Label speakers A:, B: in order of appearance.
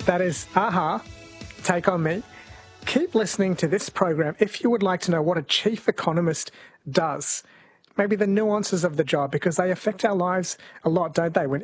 A: That is AHA, Take On Me. Keep listening to this program if you would like to know what a chief economist does. Maybe the nuances of the job, because they affect our lives a lot, don't they? When